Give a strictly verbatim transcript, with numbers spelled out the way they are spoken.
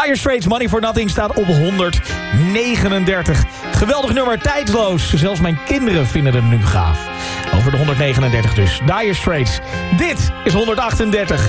Dire Straits, Money for Nothing staat op honderdnegenendertig. Geweldig nummer, tijdloos. Zelfs mijn kinderen vinden het nu gaaf. Over de honderdnegenendertig dus. Dire Straits. Dit is honderdachtendertig.